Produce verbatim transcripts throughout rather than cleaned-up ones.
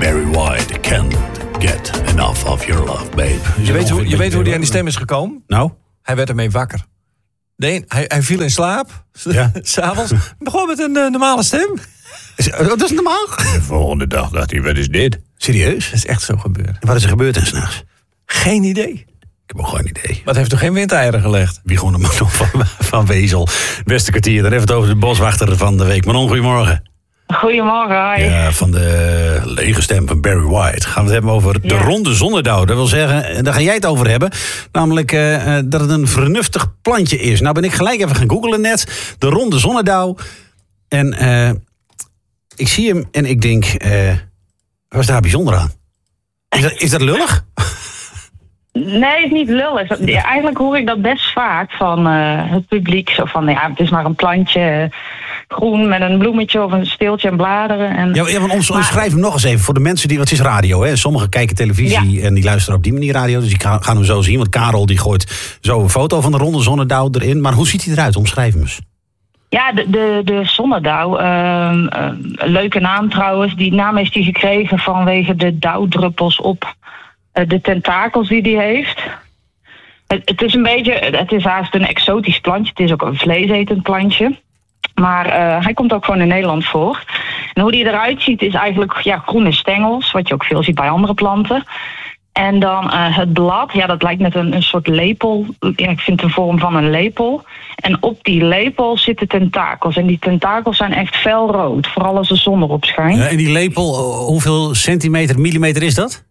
Barry White, can't get enough of your love, babe. Je weet hoe, je weet hoe die aan die stem is gekomen? Nou? Hij werd ermee wakker. Nee, hij, hij viel in slaap. Ja. S'avonds. Begon met een uh, normale stem. Is, dat is normaal? De volgende dag dacht hij, wat is dit? Serieus? Dat is echt zo gebeurd. En wat is er gebeurd en 's nachts? Geen idee. Ik heb ook geen idee. Maar het heeft toch geen windeieren gelegd? Wie gewoon de man van, van Wezel. Beste kwartier, dan even het over de boswachter van de week. Manon, goedemorgen. Goedemorgen, hi. Ja, van de lege stem van Barry White gaan we het hebben over de ja. ronde zonnedauw. Dat wil zeggen, daar ga jij het over hebben. Namelijk uh, dat het een vernuftig plantje is. Nou ben ik gelijk even gaan googlen net. De ronde zonnedauw. En uh, ik zie hem en ik denk, uh, wat is daar bijzonder aan? Is dat, is dat lullig? Nee, het is niet lullig. Ja, eigenlijk hoor ik dat best vaak van uh, het publiek. Zo van, ja, het is maar een plantje uh, groen met een bloemetje of een steeltje en bladeren. En, ja, ja, want ons, omschrijf hem nog eens even voor de mensen die... Wat is radio, hè? Sommigen kijken televisie ja. en die luisteren op die manier radio. Dus die gaan hem zo zien. Want Karel die gooit zo een foto van de ronde zonnedauw erin. Maar hoe ziet hij eruit? Omschrijf hem eens. Ja, de, de, de zonnedauw. Uh, uh, leuke naam trouwens. Die naam heeft hij gekregen vanwege de dauwdruppels op... de tentakels die die heeft. Het, het is een beetje, het is haast een exotisch plantje. Het is ook een vleesetend plantje. Maar uh, hij komt ook gewoon in Nederland voor. En hoe die eruit ziet is eigenlijk ja, groene stengels. Wat je ook veel ziet bij andere planten. En dan uh, het blad, ja, dat lijkt net een, een soort lepel. Ja, ik vind het een vorm van een lepel. En op die lepel zitten tentakels. En die tentakels zijn echt felrood. Vooral als de zon erop schijnt. Ja, en die lepel, hoeveel centimeter, millimeter is dat?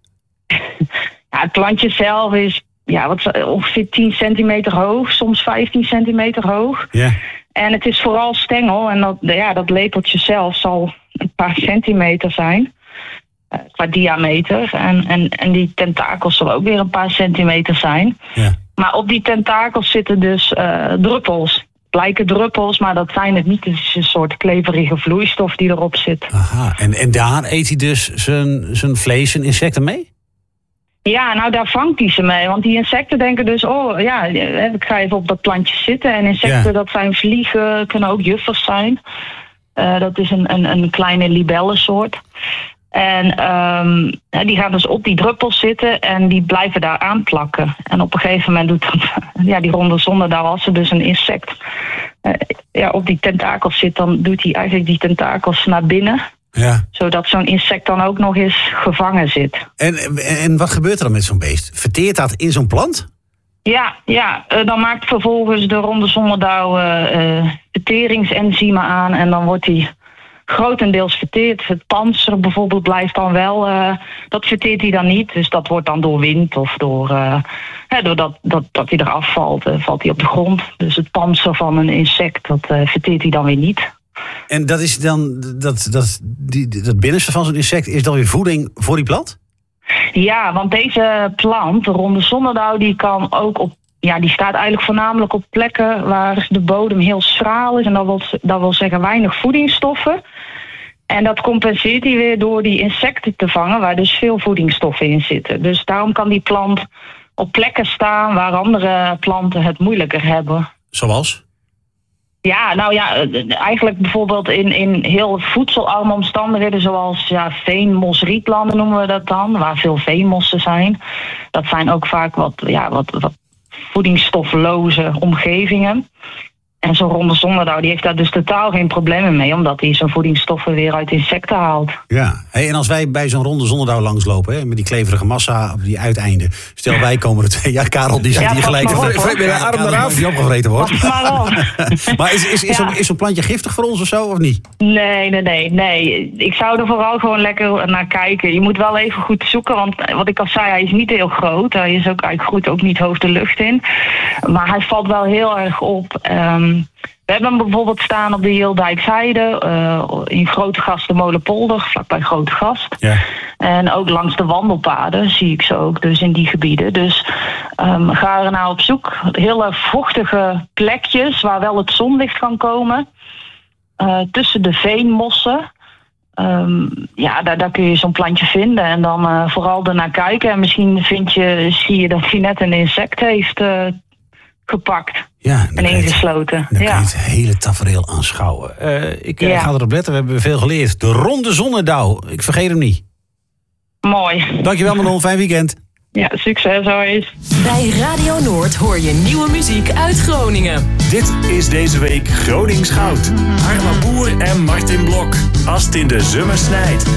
Ja, het plantje zelf is ja, wat, ongeveer tien centimeter hoog, soms vijftien centimeter hoog. Ja. En het is vooral stengel en dat, ja, dat lepeltje zelf zal een paar centimeter zijn, uh, qua diameter. En, en, en die tentakels zullen ook weer een paar centimeter zijn. Ja. Maar op die tentakels zitten dus uh, druppels. Het lijken druppels, maar dat zijn het niet. Het is een soort kleverige vloeistof die erop zit. Aha, en, en daar eet hij dus zijn, zijn vlees en insecten mee? Ja, nou daar vangt hij ze mee. Want die insecten denken dus, oh ja, ik ga even op dat plantje zitten. En insecten, ja. dat zijn vliegen, kunnen ook juffers zijn. Uh, dat is een, een, een kleine libellensoort. En um, die gaan dus op die druppels zitten en die blijven daar aanplakken. En op een gegeven moment doet dat, ja, die ronde zonnedauw, als er dus een insect uh, ja, op die tentakels zit, dan doet hij eigenlijk die tentakels naar binnen. Ja. Zodat zo'n insect dan ook nog eens gevangen zit. En, en wat gebeurt er dan met zo'n beest? Verteert dat in zo'n plant? Ja, ja uh, dan maakt vervolgens de ronde zonnedauw uh, uh, verteringsenzymen aan en dan wordt die grotendeels verteerd. Het pantser bijvoorbeeld blijft dan wel, uh, dat verteert hij dan niet. Dus dat wordt dan door wind of door, uh, hè, doordat dat, dat hij eraf valt, uh, valt hij op de grond. Dus het pantser van een insect, dat uh, verteert hij dan weer niet. En dat is dan, dat, dat, die, dat binnenste van zo'n insect is dan weer voeding voor die plant? Ja, want deze plant, de ronde zonnedauw, die kan ook op, ja, die staat eigenlijk voornamelijk op plekken waar de bodem heel schraal is. En dat wil, dat wil zeggen weinig voedingsstoffen. En dat compenseert hij weer door die insecten te vangen, waar dus veel voedingsstoffen in zitten. Dus daarom kan die plant op plekken staan waar andere planten het moeilijker hebben. Zoals? Ja, nou ja, eigenlijk bijvoorbeeld in, in heel voedselarme omstandigheden, zoals ja, veenmosrietlanden noemen we dat dan, waar veel veenmossen zijn. Dat zijn ook vaak wat, ja, wat, wat voedingsstofloze omgevingen. En zo'n ronde zonnedauw, die heeft daar dus totaal geen problemen mee, omdat hij zijn voedingsstoffen weer uit insecten haalt. Ja, hey, en als wij bij zo'n ronde zonnedauw langslopen, hè, met die kleverige massa op die uiteinden. Stel, wij komen er twee. Ja, Karel, die zit ja, hier gelijk. Vreet met de arm eraf. Die opgevreten wordt. Maar, maar is, is, is, ja. zo'n, is zo'n plantje giftig voor ons of zo, of niet? Nee, nee, nee, nee. Ik zou er vooral gewoon lekker naar kijken. Je moet wel even goed zoeken, want wat ik al zei, hij is niet heel groot. Hij is ook, hij groeit ook niet hoog de lucht in. Maar hij valt wel heel erg op. Um, We hebben hem bijvoorbeeld staan op de Heeldijkzijde, uh, in Grote Gast de Molenpolder, vlakbij Grote Gast. Ja. En ook langs de wandelpaden zie ik ze ook, dus in die gebieden. Dus um, ga er nou op zoek. Hele vochtige plekjes waar wel het zonlicht kan komen. Uh, tussen de veenmossen. Um, ja, daar, daar kun je zo'n plantje vinden. En dan uh, vooral ernaar kijken. En misschien vind je, zie je dat hij net een insect heeft uh, gepakt. Ja, en ingesloten. Dan ja. kan je het hele tafereel aanschouwen. Uh, ik uh, ja. ga erop letten, we hebben veel geleerd. De ronde zonnedauw, ik vergeet hem niet. Mooi. Dankjewel Manon, fijn weekend. Ja, succes, hoi. Bij Radio Noord hoor je nieuwe muziek uit Groningen. Dit is deze week Gronings Goud. Arma Boer en Martin Blok. Als het in de zomer snijdt.